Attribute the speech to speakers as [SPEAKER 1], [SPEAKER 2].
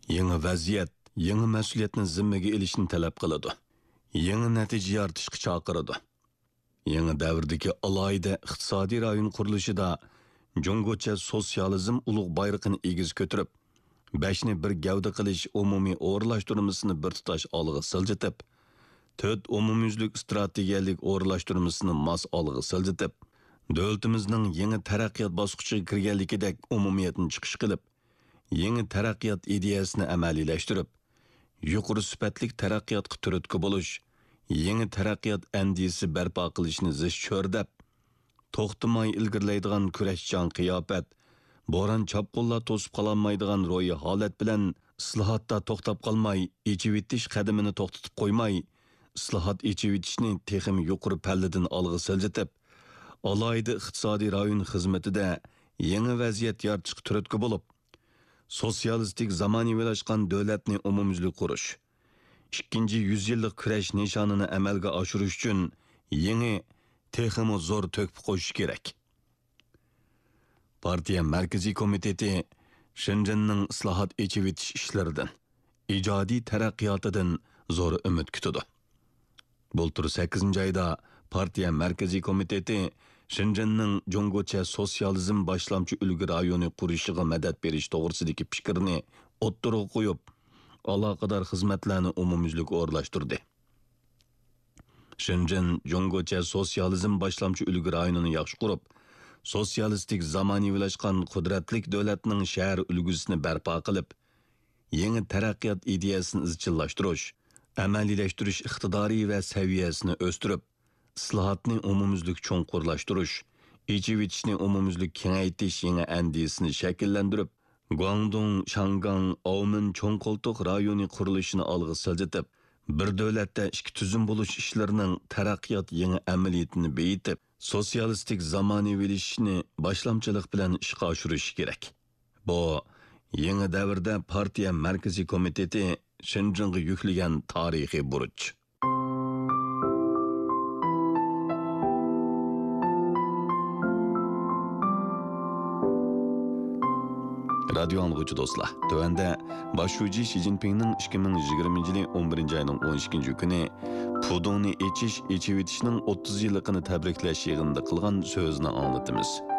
[SPEAKER 1] Yangi vaziyat, yangi mas'uliyatni zimmaga olishni talab qiladi. Yangi natija yoritishga chaqiradi. Yangi davrdagi alohida iqtisodiy rayon qurilishida Jungocha sotsializm ulug' bayrog'ini egiz ko'tarib, beshni bir gavda qilish umumiy o'rlashtirmasini bir tutash olg'a siljitib, 4 umumyuzlik strategiyalik o'rlashtirmasini mas olg'a siljitib, davlatimizning yangi taraqqiyot bosqichiga kirganligidek umumiyatni chiqish qilib, yangi taraqqiyot ideyasini amaliyleştirib, yuqori sifatlik taraqqiyotga turtki bo'lish, yangi taraqqiyot andisi barpo qilishni zish cho'rdab, to'xtamay ilgirlaydigan kurashchan qiyofat, bo'ron chopqinlar to'sib qololmaydigan ro'yi holat bilan islohotda to'xtab qolmay, echivitish qadamini to'xtatib qo'ymay, islohot echivitishni texim yuqori palladan olg'a siljitib, alohida iqtisodiy rayon xizmatida yangi vaziyat yaratishga turtki bo'lib, sotsialistik zamonaviylashgan davlatni umumyuzlik qurish, 2. yillik kurash nishonini amalga oshirish uchun yangi texmi zo'r to'kib qo'yish kerak. Partiya Markaziy komiteti Shenzhenning islohot echivitish ishlaridan, ijodiy taraqqiyotidan zo'r umid kutadi. Bultur 8 oyda Partiya Markaziy komiteti Shenzhenning Jungocha sotsializm boshlamchi ulgu rayoni qurishiga madad berish to'g'risidagi fikrni o'ttirib qo'yib, aloqador xizmatlarni umumyuzlik o'rlashtirdi. Shenzhen Jungocha sotsializm boshlamchi ulgu rayonini yaxshi qurib, sotsialistik zamonaviylashgan qudratlik davlatning shahar ulgusini barpo qilib, yangi taraqqiyot ideyasini izchillashtirish, amaliylashtirish iqtidori va saviyasini o'stirib, islohotni umumyuzlik cho'nqurlashtirish, echivitishni umumyuzlik kengaytirish yangi andisini shakllantirib, Guangdong, Shangang, Aumen cho'nqoltiq rayoni qurilishini olg'a siljitib, bir davlatda ikki tuzum bo'lish ishlarining taraqqiyot yangi amaliyatini beyitib, sotsialistik zamonaviylashishni boshlamchilik bilan ishga oshirish kerak. Bu yangi davrda partiya Markaziy komiteti Shenzhenga yuklagan tarixiy burch. Radio anlıqçı dostlar, tövəndə başçı Xi Jinping'nin 2020 yılı 11. ayının 12. günü Pudongni echivitishning 30 yilligini tabriklash yig'inida qilgan so'zni anglatamiz.